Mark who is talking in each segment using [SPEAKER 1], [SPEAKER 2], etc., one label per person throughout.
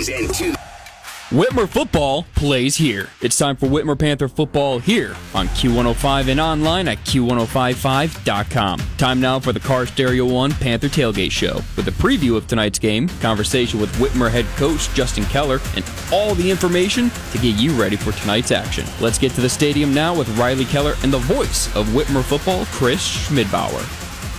[SPEAKER 1] He's into.
[SPEAKER 2] Whitmer football plays here. It's time for Whitmer Panther football here on Q105 and online at Q1055.com. Time now for the Car Stereo 1 Panther Tailgate Show with a preview of tonight's game, conversation with Whitmer head coach Justin Keller, and all the information to get you ready for tonight's action. Let's get to the stadium now with Riley Keller and the voice of Whitmer football, Chris Schmidbauer.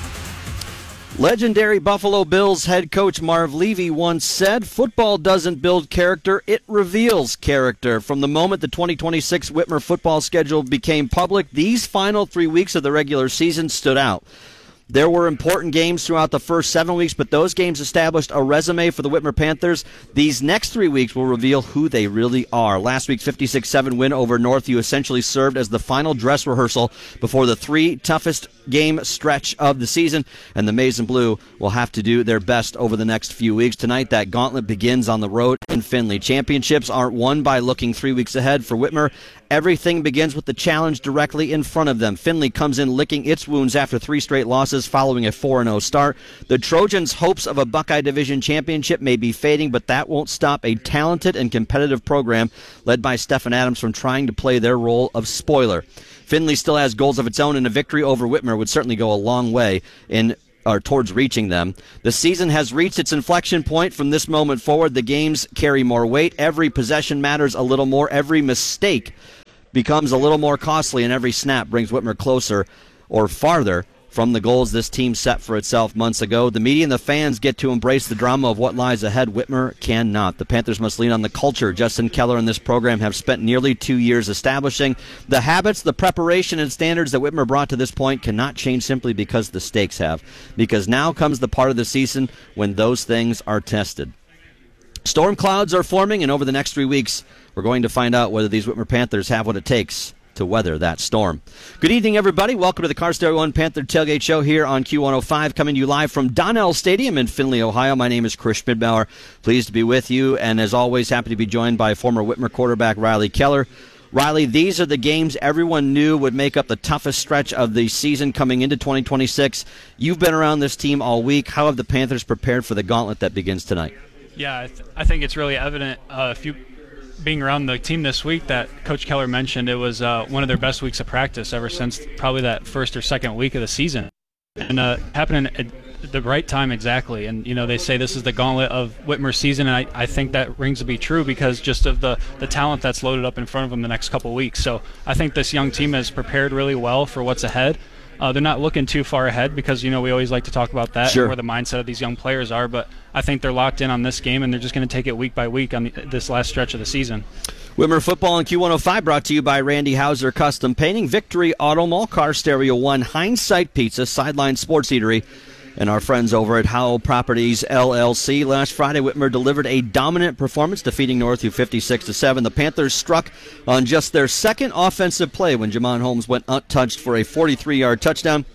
[SPEAKER 3] Legendary Buffalo Bills head coach Marv Levy once said, "Football doesn't build character, it reveals character." From the moment the 2026 Whitmer football schedule became public, these final 3 weeks of the regular season stood out. There were important games throughout the first 7 weeks, but those games established a resume for the Whitmer Panthers. These next 3 weeks will reveal who they really are. Last week's 56-7 win over Northview essentially served as the final dress rehearsal before the 3 toughest game stretch of the season, and the Maize and Blue will have to do their best over the next few weeks. Tonight, that gauntlet begins on the road in Findlay. Championships aren't won by looking 3 weeks ahead for Whitmer. Everything begins with the challenge directly in front of them. Findlay comes in licking its wounds after 3 straight losses following a 4-0 start. The Trojans' hopes of a Buckeye Division championship may be fading, but that won't stop a talented and competitive program led by Stephen Adams from trying to play their role of spoiler. Findlay still has goals of its own, and a victory over Whitmer would certainly go a long way towards reaching them. The season has reached its inflection point. From this moment forward, the games carry more weight. Every possession matters a little more. Every mistake becomes a little more costly, and every snap brings Whitmer closer or farther from the goals this team set for itself months ago. The media and the fans get to embrace the drama of what lies ahead. Whitmer cannot. The Panthers must lean on the culture Justin Keller and this program have spent nearly 2 years establishing. The habits, the preparation, and standards that Whitmer brought to this point cannot change simply because the stakes have. Because now comes the part of the season when those things are tested. Storm clouds are forming, and over the next 3 weeks, we're going to find out whether these Whitmer Panthers have what it takes to weather that storm. Good evening, everybody. Welcome to the Car Stereo 1 Panther Tailgate Show here on Q105, coming to you live from Donnell Stadium in Findlay, Ohio. My name is Chris Schmidbauer. Pleased to be with you, and as always, happy to be joined by former Whitmer quarterback Riley Keller. Riley, these are the games everyone knew would make up the toughest stretch of the season coming into 2026. You've been around this team all week. How have the Panthers prepared for the gauntlet that begins tonight?
[SPEAKER 4] Yeah, I think it's really evident if you being around the team this week that Coach Keller mentioned. It was one of their best weeks of practice ever since probably that first or second week of the season, and happening at the right time exactly. And they say this is the gauntlet of Whitmer's season, and I think that rings to be true because just of the talent that's loaded up in front of them the next couple of weeks. So I think this young team has prepared really well for what's ahead. They're not looking too far ahead because, we always like to talk about that and where the mindset of these young players are. But I think they're locked in on this game, and they're just going to take it week by week on this last stretch of the season.
[SPEAKER 3] Whitmer football on Q105 brought to you by Randy Hauser Custom Painting, Victory Auto Mall, Car Stereo 1, Hindsight Pizza, Sideline Sports Eatery, and our friends over at Howell Properties, LLC. Last Friday, Whitmer delivered a dominant performance, defeating Northview 56-7. The Panthers struck on just their second offensive play when Jamon Holmes went untouched for a 43-yard touchdown.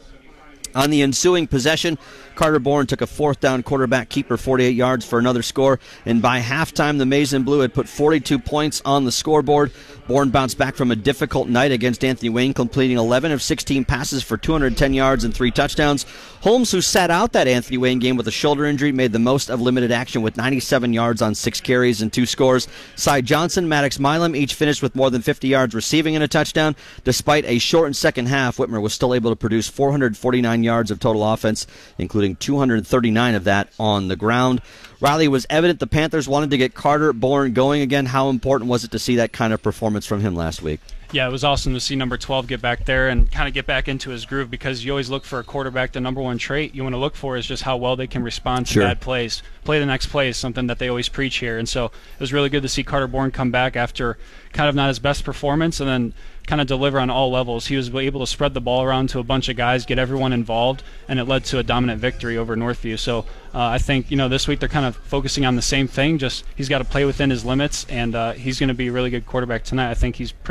[SPEAKER 3] On the ensuing possession, Carter Bourne took a 4th down quarterback keeper 48 yards for another score, and by halftime, the Maize and Blue had put 42 points on the scoreboard. Bourne bounced back from a difficult night against Anthony Wayne, completing 11 of 16 passes for 210 yards and 3 touchdowns. Holmes, who sat out that Anthony Wayne game with a shoulder injury, made the most of limited action with 97 yards on 6 carries and 2 scores. Cy Johnson, Maddox Milam each finished with more than 50 yards receiving and a touchdown. Despite a shortened second half, Whitmer was still able to produce 449 yards of total offense, including 239 of that on the ground. Riley, was evident the Panthers wanted to get Carter Bourne going again. How important was it to see that kind of performance from him last week?
[SPEAKER 4] Yeah, it was awesome to see number 12 get back there and kind of get back into his groove, because you always look for a quarterback. The number one trait you want to look for is just how well they can respond to bad plays. Play the next play is something that they always preach here. And so it was really good to see Carter Bourne come back after kind of not his best performance and then kind of deliver on all levels. He was able to spread the ball around to a bunch of guys, get everyone involved, and it led to a dominant victory over Northview. So I think, this week they're kind of focusing on the same thing, just he's got to play within his limits, and he's going to be a really good quarterback tonight. I think he's pretty prepared.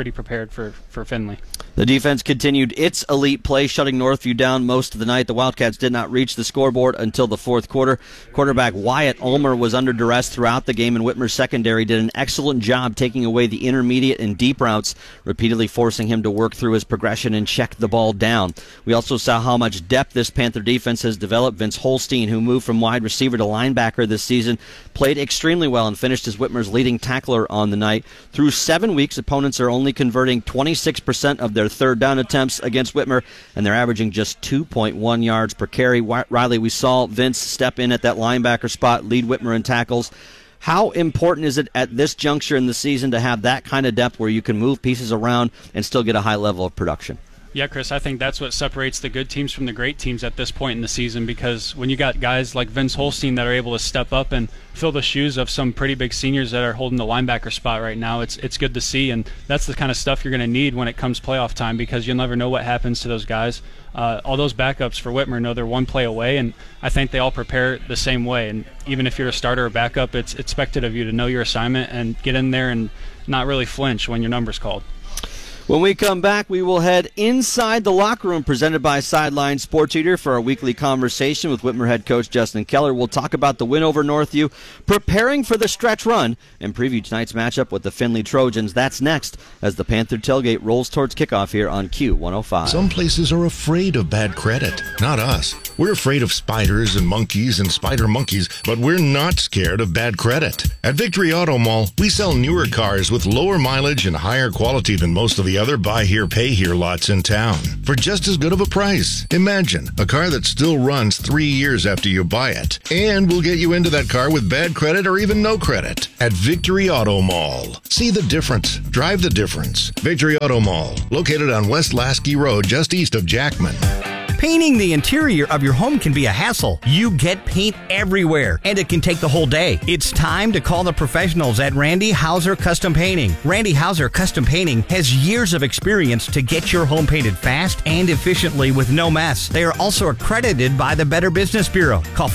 [SPEAKER 4] Pittsburgh for Finley.
[SPEAKER 3] The defense continued its elite play, shutting Northview down most of the night. The Wildcats did not reach the scoreboard until the fourth quarter. Quarterback Wyatt Ulmer was under duress throughout the game, and Whitmer's secondary did an excellent job taking away the intermediate and deep routes, repeatedly forcing him to work through his progression and check the ball down. We also saw how much depth this Panther defense has developed. Vince Holstein, who moved from wide receiver to linebacker this season, played extremely well and finished as Whitmer's leading tackler on the night. Through 7 weeks, opponents are only converting 26% of their third down attempts against Whitmer, and they're averaging just 2.1 yards per carry. Riley, we saw Vince step in at that linebacker spot, lead Whitmer in tackles. How important is it at this juncture in the season to have that kind of depth where you can move pieces around and still get a high level of production?
[SPEAKER 4] Yeah, Chris, I think that's what separates the good teams from the great teams at this point in the season, because when you got guys like Vince Holstein that are able to step up and fill the shoes of some pretty big seniors that are holding the linebacker spot right now, it's good to see, and that's the kind of stuff you're going to need when it comes playoff time, because you'll never know what happens to those guys. All those backups for Whitmer know they're one play away, and I think they all prepare the same way, and even if you're a starter or backup, it's expected of you to know your assignment and get in there and not really flinch when your number's called.
[SPEAKER 3] When we come back, we will head inside the locker room presented by Sideline Sports Eater for our weekly conversation with Whitmer head coach Justin Keller. We'll talk about the win over Northview, preparing for the stretch run, and preview tonight's matchup with the Findlay Trojans. That's next as the Panther tailgate rolls towards kickoff here on Q105.
[SPEAKER 1] Some places are afraid of bad credit. Not us. We're afraid of spiders and monkeys and spider monkeys, but we're not scared of bad credit. At Victory Auto Mall, we sell newer cars with lower mileage and higher quality than most of the other buy here, pay here lots in town for just as good of a price. Imagine a car that still runs 3 years after you buy it, and we'll get you into that car with bad credit or even no credit at Victory Auto Mall. See the difference. Drive the difference. Victory Auto Mall, located on West Lasky Road, just east of Jackman.
[SPEAKER 5] Painting the interior of your home can be a hassle. You get paint everywhere, and it can take the whole day. It's time to call the professionals at Randy Hauser Custom Painting. Randy Hauser Custom Painting has years of experience to get your home painted fast and efficiently with no mess. They are also accredited by the Better Business Bureau. Call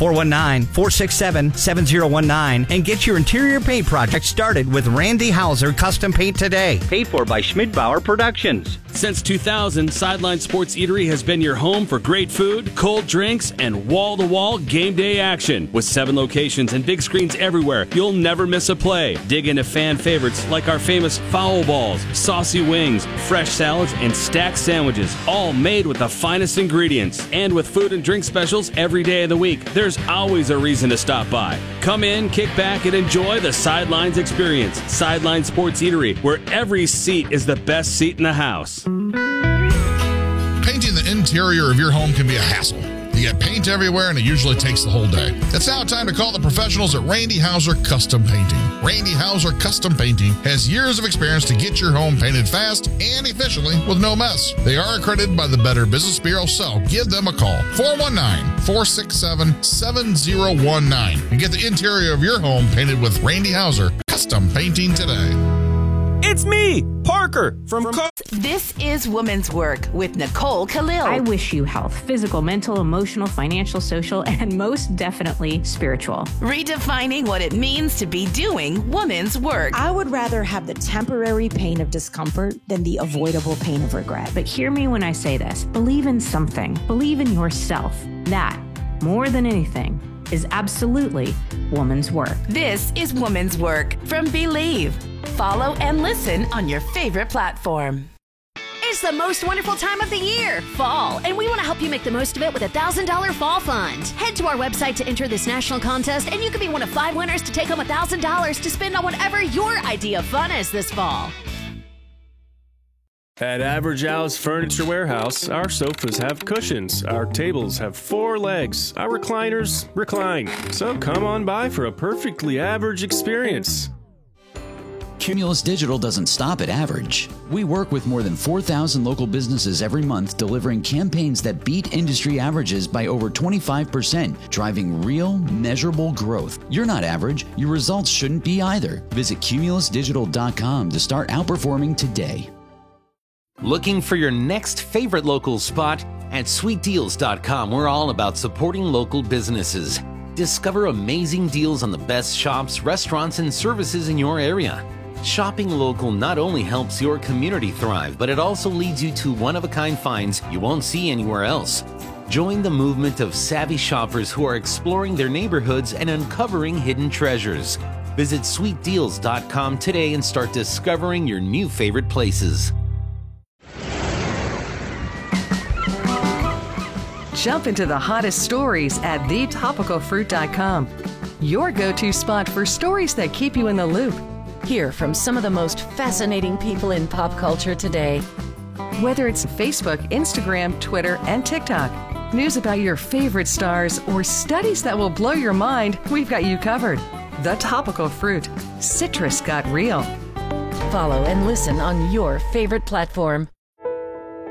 [SPEAKER 5] 419-467-7019 and get your interior paint project started with Randy Hauser Custom Paint today. Paid for by Schmidbauer Productions.
[SPEAKER 6] Since 2000, Sideline Sports Eatery has been your home for great food, cold drinks, and wall-to-wall game day action. With 7 locations and big screens everywhere, you'll never miss a play. Dig into fan favorites like our famous foul balls, saucy wings, fresh salads, and stacked sandwiches, all made with the finest ingredients. And with food and drink specials every day of the week, there's always a reason to stop by. Come in, kick back, and enjoy the Sidelines experience. Sideline Sports Eatery, where every seat is the best seat in the house.
[SPEAKER 7] Painting the interior of your home can be a hassle. You get paint everywhere, and it usually takes the whole day. It's now time to call the professionals at Randy Hauser Custom Painting. Randy Hauser Custom Painting has years of experience to get your home painted fast and efficiently with no mess. They are accredited by the Better Business Bureau, so give them a call. 419-467-7019 and get the interior of your home painted with Randy Hauser Custom Painting today.
[SPEAKER 6] It's me, Parker, from
[SPEAKER 8] This is Women's Work with Nicole Khalil.
[SPEAKER 9] I wish you health, physical, mental, emotional, financial, social, and most definitely spiritual.
[SPEAKER 8] Redefining what it means to be doing women's work.
[SPEAKER 10] I would rather have the temporary pain of discomfort than the avoidable pain of regret.
[SPEAKER 9] But hear me when I say this. Believe in something. Believe in yourself. That, more than anything, is absolutely woman's work.
[SPEAKER 8] This is Women's Work from Believe. Follow and listen on your favorite platform.
[SPEAKER 11] It's the most wonderful time of the year, fall, and we want to help you make the most of it with a $1,000 fall fund. Head to our website to enter this national contest, and you could be one of 5 winners to take home $1,000 to spend on whatever your idea of fun is this fall.
[SPEAKER 12] At Average Al's Furniture Warehouse, our sofas have cushions, our tables have 4 legs, our recliners recline. So come on by for a perfectly average experience.
[SPEAKER 13] Cumulus Digital doesn't stop at average. We work with more than 4,000 local businesses every month, delivering campaigns that beat industry averages by over 25%, driving real, measurable growth. You're not average. Your results shouldn't be either. Visit cumulusdigital.com to start outperforming today.
[SPEAKER 14] Looking for your next favorite local spot? At sweetdeals.com, we're all about supporting local businesses. Discover amazing deals on the best shops, restaurants, and services in your area. Shopping local not only helps your community thrive, but it also leads you to one-of-a-kind finds you won't see anywhere else. Join the movement of savvy shoppers who are exploring their neighborhoods and uncovering hidden treasures. Visit sweetdeals.com today and start discovering your new favorite places.
[SPEAKER 15] Jump into the hottest stories at thetopicalfruit.com. Your go-to spot for stories that keep you in the loop.
[SPEAKER 16] Hear from some of the most fascinating people in pop culture today.
[SPEAKER 15] Whether it's Facebook, Instagram, Twitter, and TikTok, news about your favorite stars, or studies that will blow your mind, we've got you covered. The Topical Fruit. Citrus got real.
[SPEAKER 16] Follow and listen on your favorite platform.